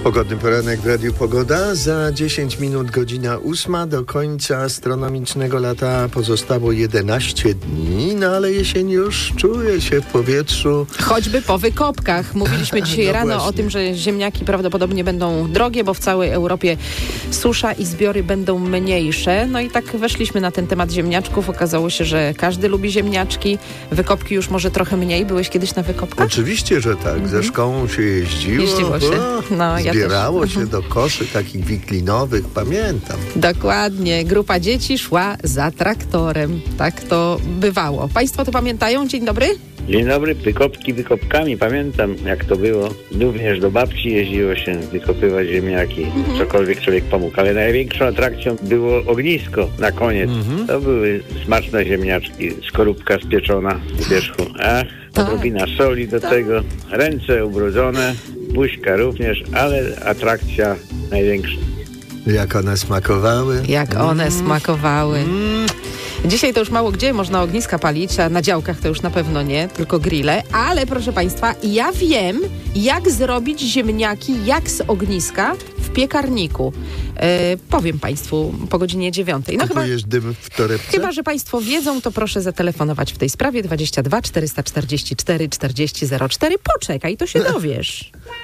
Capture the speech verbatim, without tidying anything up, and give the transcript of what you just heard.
Pogodny poranek w Radiu Pogoda. Za dziesięć minut godzina ósma. Do końca astronomicznego lata pozostało jedenaście dni, no ale jesień już czuje się w powietrzu. Choćby po wykopkach. Mówiliśmy dzisiaj no rano właśnie. o tym, że ziemniaki prawdopodobnie będą drogie, bo w całej Europie susza i zbiory będą mniejsze. No i tak weszliśmy na ten temat ziemniaczków. Okazało się, że każdy lubi ziemniaczki. Wykopki już może trochę mniej. Byłeś kiedyś na wykopkach? Oczywiście, że tak. Mhm. Ze szkołą się jeździło. Jeździło się. No, ja Zbierało też. się Mhm. do koszy takich wiklinowych, pamiętam. Dokładnie. Grupa dzieci szła za traktorem. Tak to bywało. Państwo to pamiętają? Dzień dobry. Dzień dobry. Wykopki wykopkami. Pamiętam, jak to było. Również do babci jeździło się wykopywać ziemniaki. Mhm. Cokolwiek człowiek pomógł. Ale największą atrakcją było ognisko na koniec. Mhm. To były smaczne ziemniaczki. Skorupka spieczona w wierzchu. Ach, tak. Odrobina soli do tak. tego. Ręce ubrudzone. Buźka również, ale atrakcja największa. Jak one smakowały? Jak one mm. smakowały. Mm. Dzisiaj to już mało gdzie można ogniska palić, a na działkach to już na pewno nie, tylko grille. Ale proszę Państwa, ja wiem, jak zrobić ziemniaki jak z ogniska w piekarniku. E, powiem Państwu po godzinie dziewiątej. No chyba, dym w torebce? Chyba, że Państwo wiedzą, to proszę zatelefonować w tej sprawie dwadzieścia dwa czterysta czterdzieści cztery czterdzieści zero cztery. Poczekaj, to się dowiesz.